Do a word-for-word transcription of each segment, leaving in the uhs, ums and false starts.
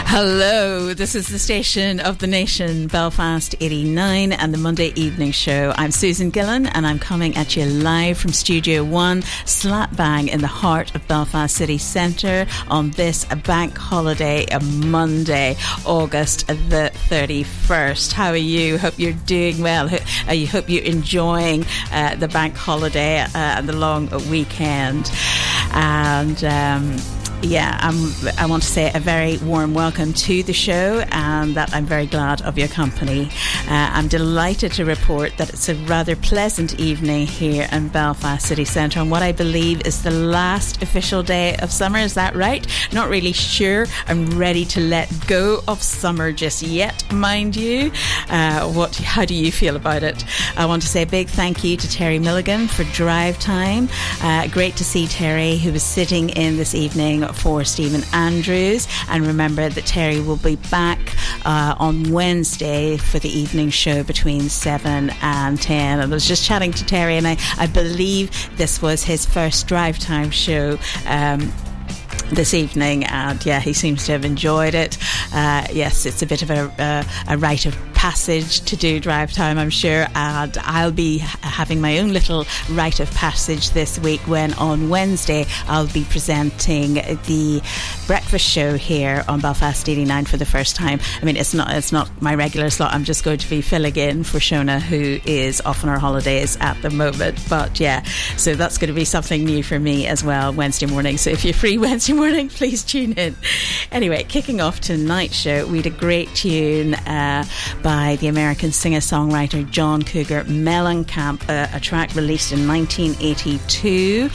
Hello, this is the station of the nation, Belfast eighty-nine and the Monday Evening Show. I'm Susan Gillen and I'm coming at you live from Studio One, slap bang in the heart of Belfast City Centre on this bank holiday, a Monday, August the thirty-first. How are you? Hope you're doing well. I hope you're enjoying uh, the bank holiday uh, and the long weekend. And um Yeah, I'm, I want to say a very warm welcome to the show and that I'm very glad of your company. Uh, I'm delighted to report that it's a rather pleasant evening here in Belfast City Centre on what I believe is the last official day of summer. Is that right? Not really sure. I'm ready to let go of summer just yet, mind you. Uh, what? How do you feel about it? I want to say a big thank you to Terry Milligan for Drive Time. Uh, great to see Terry, who was sitting in this evening for Stephen Andrews, and remember that Terry will be back uh, on Wednesday for the evening show between seven and ten. And I was just chatting to Terry and I, I believe this was his first Drive Time show um, this evening, and yeah, he seems to have enjoyed it. Uh, yes, it's a bit of a, a, a rite of passage to do Drive Time, I'm sure, and I'll be having my own little rite of passage this week when on Wednesday I'll be presenting the breakfast show here on Belfast eighty-nine for the first time. I mean, it's not it's not my regular slot. I'm just going to be filling in for Shona, who is off on her holidays at the moment, but yeah, so that's going to be something new for me as well Wednesday morning. So if you're free Wednesday morning, please tune in. Anyway, kicking off tonight's show, we had a great tune uh, by the American singer-songwriter John Cougar Mellencamp, uh, a track released in nineteen eighty-two,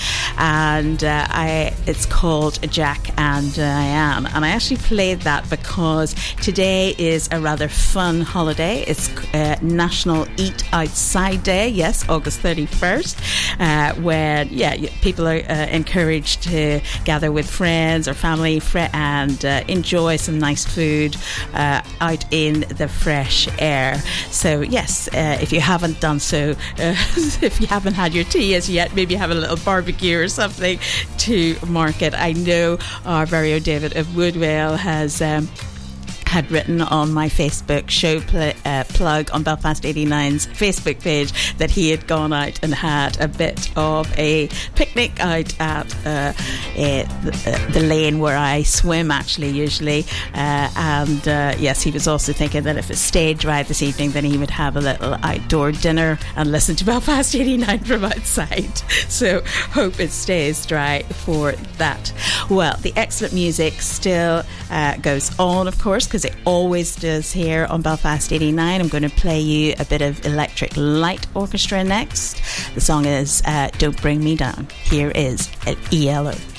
and uh, I it's called Jack and Diane. And I actually played that because today is a rather fun holiday. It's uh, National Eat Outside Day, yes, August thirty-first, uh, when yeah people are uh, encouraged to gather with friends or family fr- and uh, enjoy some nice food uh, out in the fresh air. So yes, uh, if you haven't done so, uh, if you haven't had your tea as yet, maybe have a little barbecue or something to mark it. I know our very own David of Woodvale has um, had written on my Facebook show pl- uh, plug on Belfast eighty-nine's Facebook page that he had gone out and had a bit of a picnic out at uh, uh, the, the lane where I swim actually usually, uh, and uh, yes, he was also thinking that if it stayed dry this evening then he would have a little outdoor dinner and listen to Belfast eighty-nine from outside. So hope it stays dry for that. Well, the excellent music still uh, goes on, of course, because it always does here on Belfast eighty-nine. I'm going to play you a bit of Electric Light Orchestra next. The song is uh, Don't Bring Me Down. Here is E L O.